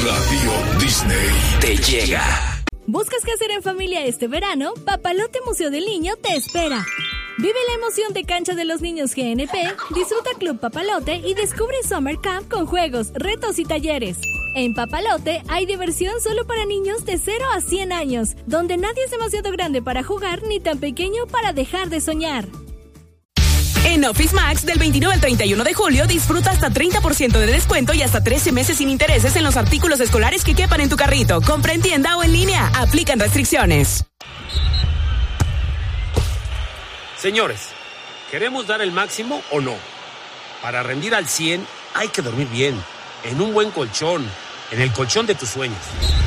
Radio Disney te llega. ¿Buscas qué hacer en familia este verano? Papalote Museo del Niño te espera. Vive la emoción de Cancha de los Niños GNP, disfruta Club Papalote y descubre Summer Camp con juegos, retos y talleres. En Papalote hay diversión solo para niños de 0 a 100 años, donde nadie es demasiado grande para jugar ni tan pequeño para dejar de soñar. En Office Max, del 29 al 31 de julio, disfruta hasta 30% de descuento y hasta 13 meses sin intereses en los artículos escolares que quepan en tu carrito. Compra en tienda o en línea. Aplican restricciones. Señores, ¿queremos dar el máximo o no? Para rendir al 100 hay que dormir bien, en un buen colchón, en el colchón de tus sueños.